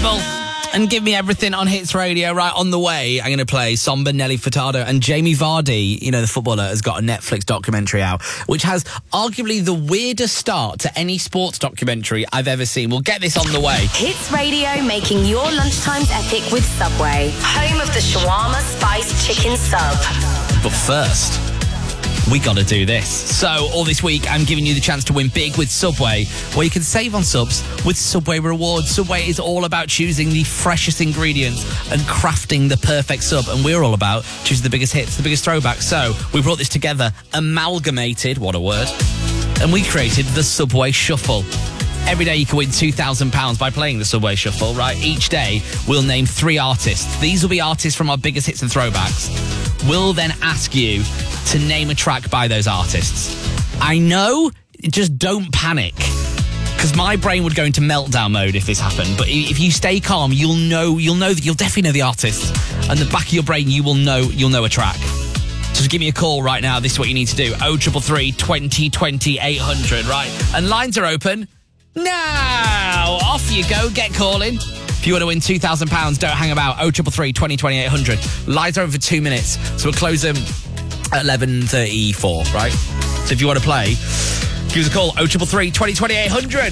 Festival and Give Me Everything on Hits Radio. Right, on the way, I'm going to play Samba, Nelly Furtado, and Jamie Vardy, you know, the footballer, has got a Netflix documentary out, which has arguably the weirdest start to any sports documentary I've ever seen. We'll get this on the way. Hits Radio, making your lunchtimes epic with Subway. Home of the shawarma spiced chicken sub. But first, we got to do this. So, all this week, I'm giving you the chance to win big with Subway, where you can save on subs with Subway Rewards. Subway is all about choosing the freshest ingredients and crafting the perfect sub. And we're all about choosing the biggest hits, the biggest throwbacks. So, we brought this together, amalgamated, what a word, and we created the Subway Shuffle. Every day you can win £2,000 by playing the Subway Shuffle, right? Each day, we'll name 3 artists. These will be artists from our biggest hits and throwbacks. We'll then ask you to name a track by those artists. I know, just don't panic, because my brain would go into meltdown mode if this happened. But if you stay calm, you'll definitely know the artists. And the back of your brain, you'll know a track. So just give me a call right now. This is what you need to do. 0333 20 20 800, right? And lines are open now. Off you go. Get calling. If you want to win £2,000, don't hang about. 0333 20 20 800. Lines are over for 2 minutes, so we'll close them at 11:34, right? So if you want to play, give us a call. 0333 20 20 800.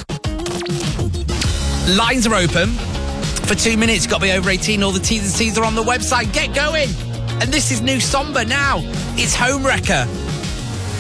Lines are open for 2 minutes. You've got to be over 18. All the T's and C's are on the website. Get going. And this is new Samba now. It's Home Wrecker.